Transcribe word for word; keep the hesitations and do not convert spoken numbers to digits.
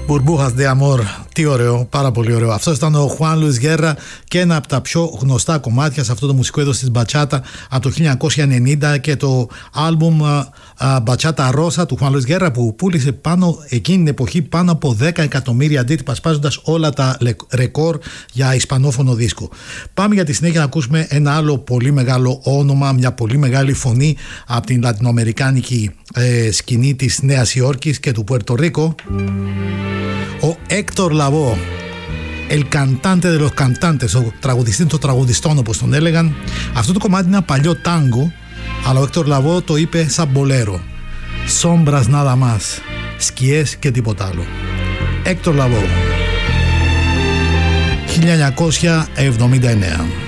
Burbujas de Amor. Τι ωραίο, πάρα πολύ ωραίο. Αυτό ήταν ο Juan Luis Guerra και ένα από τα πιο γνωστά κομμάτια σε αυτό το μουσικό είδος της μπατσάτα από το χίλια εννιακόσια ενενήντα και το άλμπουμ Μπατσάτα Ρώσα του Juan Luis Guerra, που πούλησε πάνω, εκείνη την εποχή πάνω από δέκα εκατομμύρια αντίτυπα, σπάζοντας όλα τα ρεκόρ για ισπανόφωνο δίσκο. Πάμε για τη συνέχεια να ακούσουμε ένα άλλο πολύ μεγάλο όνομα, μια πολύ μεγάλη φωνή από την λατινοαμερικάνικη ε, σκηνή της Νέας Υόρκης και του Πουέρτο Ρίκο. Ο Héctor Lavoe, el cantante de los cantantes, ο τραγουδιστής των τραγουδιστών όπως τον έλεγαν. Αυτό το κομμάτι είναι ένα παλιό τάγκο, αλλά ο Héctor Lavoe το είπε σαν μπολέρο. Sombras nada más, σκιές και τίποτα άλλο. Héctor Lavoe, χίλια εννιακόσια εβδομήντα εννέα.